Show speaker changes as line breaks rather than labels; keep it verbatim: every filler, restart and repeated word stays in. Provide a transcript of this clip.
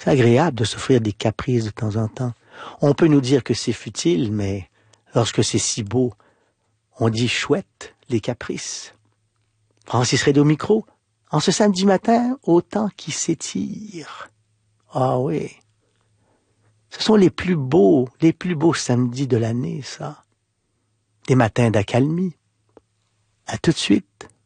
C'est agréable de s'offrir des caprices de temps en temps. On peut nous dire que c'est futile, mais lorsque c'est si beau, on dit chouette les caprices. Francis Reynaud au micro, en ce samedi matin, au temps qui s'étire. Ah oui, ce sont les plus beaux, les plus beaux samedis de l'année, ça. Des matins d'accalmie. À tout de suite.